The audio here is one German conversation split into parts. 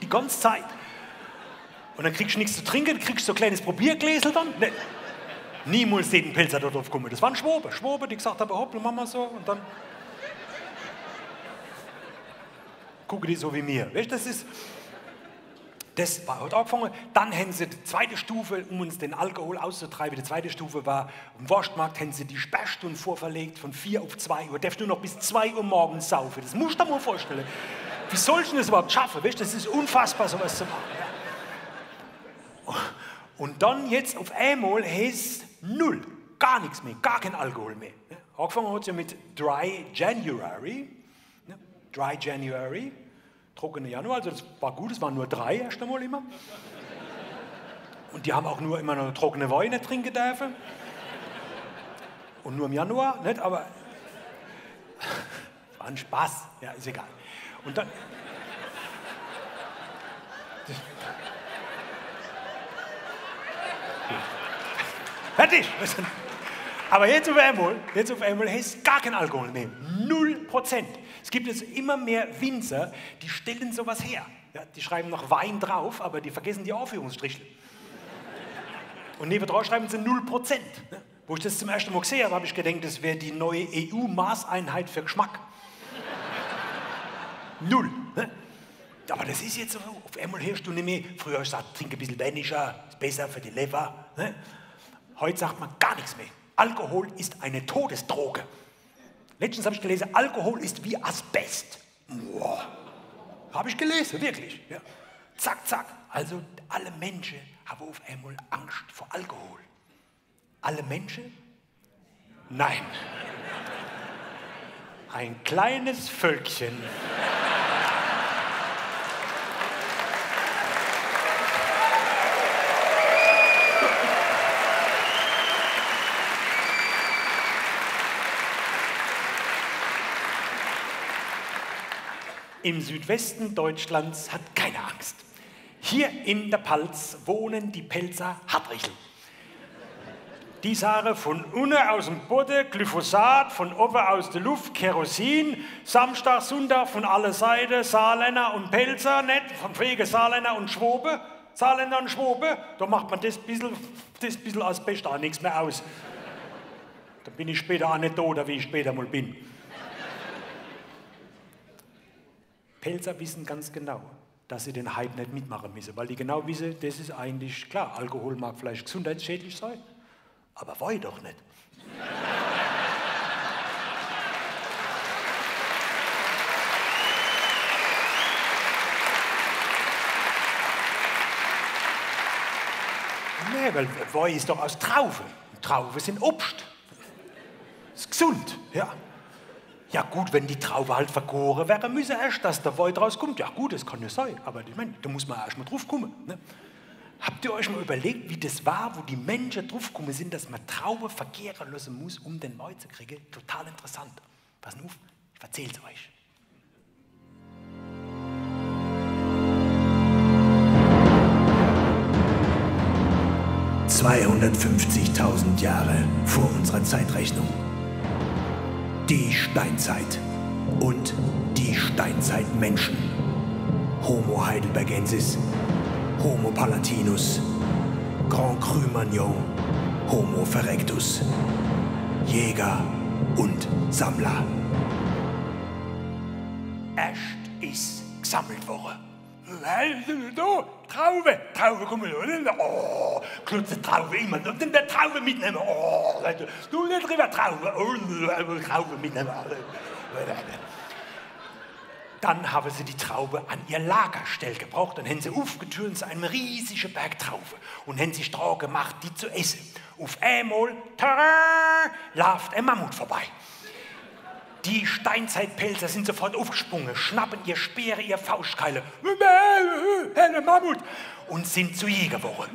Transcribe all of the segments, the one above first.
die ganze Zeit. Und dann kriegst du nichts zu trinken, kriegst so ein kleines Probiergläsel dann. Ne. Niemals den Pelzer da drauf kommen. Das waren Schwobe, die gesagt haben, hoppla, mach mal so. Und dann gucken die so wie mir. Weißt, das war heute angefangen. Dann haben sie die zweite Stufe, um uns den Alkohol auszutreiben. Die zweite Stufe war, am Wurstmarkt haben sie die Sperrstunde vorverlegt von 4 auf 2 Uhr. Darfst du noch bis 2 Uhr morgens saufen. Das musst du dir mal vorstellen. Wie sollst du das überhaupt schaffen? Weißt, das ist unfassbar, sowas zu machen. Ja. Und dann jetzt auf einmal heißt null, gar nichts mehr, gar kein Alkohol mehr. Angefangen hat es ja mit Dry January. Dry January, trockener Januar, also das war gut, es waren nur 3 erst einmal immer. Und die haben auch nur immer noch trockene Weine trinken dürfen. Und nur im Januar, nicht? Aber war ein Spaß, ja, ist egal. Und dann... Fertig! Aber jetzt auf einmal heißt es gar kein Alkohol mehr. 0%. Es gibt jetzt immer mehr Winzer, die stellen sowas her. Ja, die schreiben noch Wein drauf, aber die vergessen die Aufführungsstriche. Und nebendran schreiben sie 0%. Ne? Wo ich das zum ersten Mal gesehen habe, habe ich gedacht, das wäre die neue EU-Maßeinheit für Geschmack. 0. Ne? Aber das ist jetzt so, auf einmal hörst du nicht mehr. Früher hast du gesagt, trink ein bisschen weniger, ist besser für die Leber. Ne? Heute sagt man gar nichts mehr. Alkohol ist eine Todesdroge. Letztens habe ich gelesen, Alkohol ist wie Asbest. Wow. Habe ich gelesen, wirklich. Ja. Zack, zack. Also alle Menschen haben auf einmal Angst vor Alkohol. Alle Menschen? Nein. Ein kleines Völkchen. Im Südwesten Deutschlands hat keine Angst. Hier in der Palz wohnen die Pelzer Hartrichel. Die sagen von unten aus dem Boden Glyphosat, von oben aus der Luft Kerosin, Samstag, Sonntag von aller Seiten Saarländer und Pelzer, nicht von wegen Saarländer und Schwobe. Saarländer und Schwobe, da macht man das bisschen Asbest auch nichts mehr aus. Da bin ich später auch nicht da, wie ich später mal bin. Pelzer wissen ganz genau, dass sie den Hype nicht mitmachen müssen, weil die genau wissen, das ist eigentlich klar, Alkohol mag vielleicht gesundheitsschädlich sein, aber Wein doch nicht. Nee, weil Wein ist doch aus Trauben. Trauben sind Obst. Das ist gesund, ja. Ja gut, wenn die Traube halt vergoren wäre, müsse erst, dass der Wein draus kommt. Ja gut, das kann ja sein, aber ich meine, da muss man erst mal drauf kommen. Ne? Habt ihr euch mal überlegt, wie das war, wo die Menschen drauf gekommen sind, dass man Traube vergären lassen muss, um den Wein zu kriegen? Total interessant. Pass auf, ich erzähl's euch. 250.000 Jahre vor unserer Zeitrechnung. Die Steinzeit und die Steinzeitmenschen. Homo heidelbergensis, Homo palatinus, Grand Cru-Magnon, Homo erectus, Jäger und Sammler. Erst ist gesammelt worden. Traube, komm mal, oh, klutze Traube immer, und dann der Traube mitnehmen, oh, du nicht drüber Traube, oh, Traube mitnehmen. Dann haben sie die Traube an ihr Lagerstell gebracht, dann haben sie aufgetürmt zu einem riesigen Berg Trauben und haben sich dran gemacht, die zu essen. Auf einmal, tada, läuft ein Mammut vorbei. Die Steinzeitpelzer sind sofort aufgesprungen, schnappen ihr Speere, ihr Faustkeile, der Mammut, und sind zu Jäger geworden.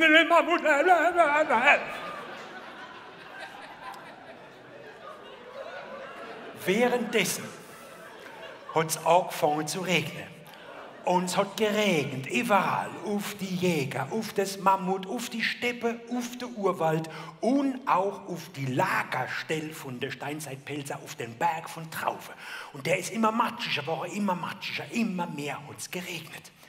Währenddessen hat es angefangen zu regnen. Und es hat geregnet, überall, auf die Jäger, auf das Mammut, auf die Steppe, auf den Urwald und auch auf die Lagerstelle von der Steinzeitpelzer, auf den Berg von Traufe. Und der ist immer matschiger, immer mehr hat es geregnet.